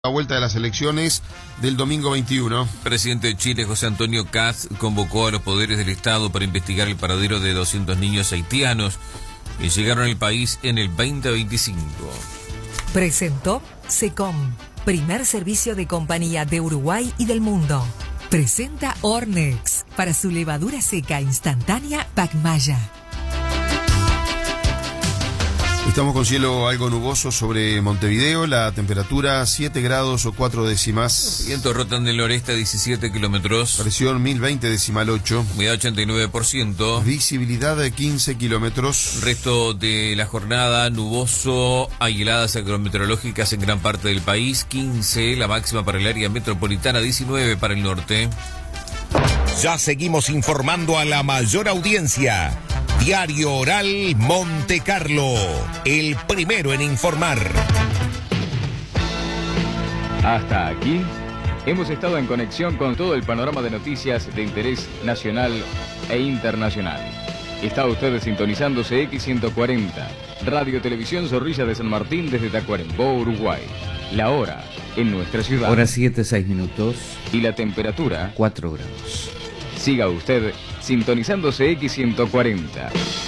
La vuelta de las elecciones del domingo 21. Presidente de Chile, José Antonio Kast, convocó a los poderes del Estado para investigar el paradero de 200 niños haitianos que llegaron al país en el 2025. Presentó SECOM, primer servicio de compañía de Uruguay y del mundo. Presenta Ornex para su levadura seca instantánea Pacmaya. Estamos con cielo algo nuboso sobre Montevideo, la temperatura 7 grados o 4 décimas. Vientos rotan del noreste a 17 kilómetros. Presión 1020,8. Humedad 89%. Visibilidad de 15 kilómetros. Resto de la jornada nuboso, hay heladas agrometeorológicas en gran parte del país. 15, la máxima para el área metropolitana, 19 para el norte. Ya seguimos informando a la mayor audiencia. Diario Oral Monte Carlo, el primero en informar. Hasta aquí, hemos estado en conexión con todo el panorama de noticias de interés nacional e internacional. Está usted sintonizándose X140, Radio Televisión Zorrilla de San Martín desde Tacuarembó, Uruguay. La hora en nuestra ciudad. Hora 7, 6 minutos. Y la temperatura 4 grados. Siga usted sintonizándose X140.